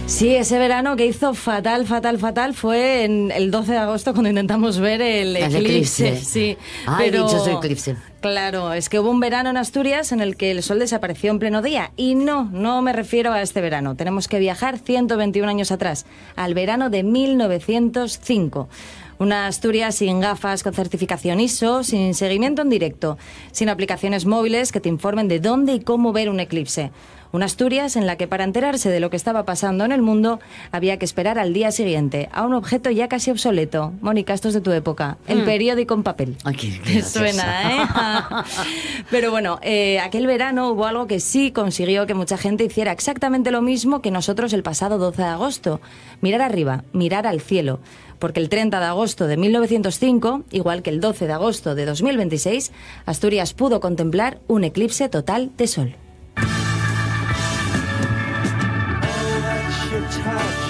Sí, ese verano que hizo fatal fue en el 12 de agosto cuando intentamos ver el eclipse. Sí, Ay, pero dichoso eclipse. claro, es que hubo un verano en Asturias en el que el sol desapareció en pleno día. Y no me refiero a este verano. Tenemos que viajar 121 años atrás, al verano de 1905. Una Asturias sin gafas, con certificación ISO, sin seguimiento en directo, sin aplicaciones móviles que te informen de dónde y cómo ver un eclipse. Una Asturias en la que para enterarse de lo que estaba pasando en el mundo había que esperar al día siguiente, a un objeto ya casi obsoleto. Mónica, esto es de tu época. El periódico en papel. Ay, qué Te suena, ¿eh? Pero bueno, aquel verano hubo algo que sí consiguió que mucha gente hiciera exactamente lo mismo que nosotros el pasado 12 de agosto. Mirar arriba, mirar al cielo. Porque el 30 de agosto de 1905, igual que el 12 de agosto de 2026, Asturias pudo contemplar un eclipse total de sol.